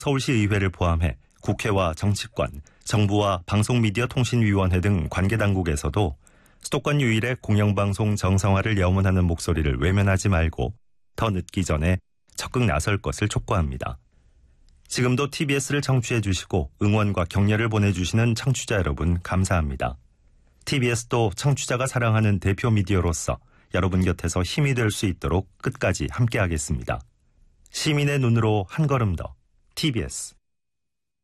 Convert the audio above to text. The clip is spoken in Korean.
서울시의회를 포함해 국회와 정치권, 정부와 방송미디어통신위원회 등 관계당국에서도 수도권 유일의 공영방송 정상화를 염원하는 목소리를 외면하지 말고 더 늦기 전에 적극 나설 것을 촉구합니다. 지금도 TBS를 청취해 주시고 응원과 격려를 보내주시는 청취자 여러분 감사합니다. TBS도 청취자가 사랑하는 대표 미디어로서 여러분 곁에서 힘이 될 수 있도록 끝까지 함께하겠습니다. 시민의 눈으로 한 걸음 더 TBS